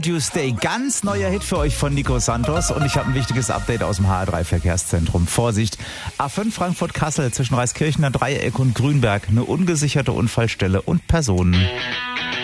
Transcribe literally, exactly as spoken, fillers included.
Don't You Stay. Ganz neuer Hit für euch von Nico Santos. Und ich habe ein wichtiges Update aus dem H A drei Verkehrszentrum. Vorsicht, A fünf Frankfurt-Kassel zwischen Reiskirchener Dreieck und Grünberg. Eine ungesicherte Unfallstelle und Personen.